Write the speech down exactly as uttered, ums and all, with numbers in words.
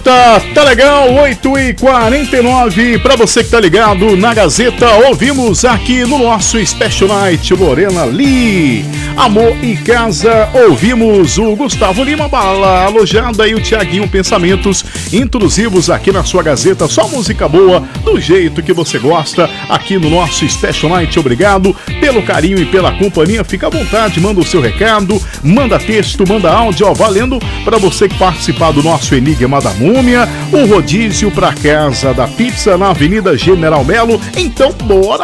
Tá, tá legal, oito e quarenta e nove, pra você que tá ligado na Gazeta, ouvimos aqui no nosso Special Night Lorena Lee, Amor e Casa, ouvimos o Gustavo Lima, Bala Alojada e o Thiaguinho Pensamentos, intrusivos aqui na sua Gazeta, só música boa, do jeito que você gosta, aqui no nosso Special Night. Obrigado pelo carinho e pela companhia, fica à vontade, manda o seu recado, manda texto, manda áudio, ó, valendo pra você que participar do nosso Enigma da Múmia, o rodízio pra casa da pizza na Avenida General Melo. Então bora